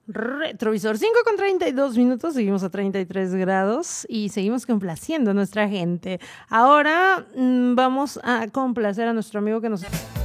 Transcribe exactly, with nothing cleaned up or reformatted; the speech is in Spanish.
Retrovisor, cinco con treinta y dos minutos, seguimos a treinta y tres grados y seguimos complaciendo a nuestra gente. Ahora mmm, vamos a complacer a nuestro amigo que nos...